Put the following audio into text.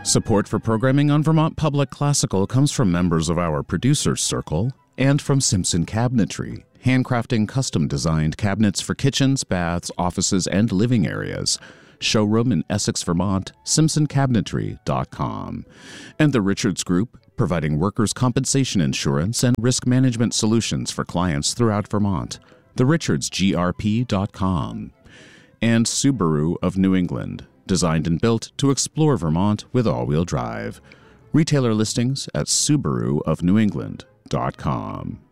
Support for programming on Vermont Public Classical comes from members of our Producers Circle and from Simpson Cabinetry, handcrafting custom-designed cabinets for kitchens, baths, offices, and living areas. Showroom in Essex, Vermont, simpsoncabinetry.com. And the Richards Group, providing workers' compensation insurance and risk management solutions for clients throughout Vermont. therichardsgrp.com. And Subaru of New England, designed and built to explore Vermont with all-wheel drive. Retailer listings at subaruofnewengland.com.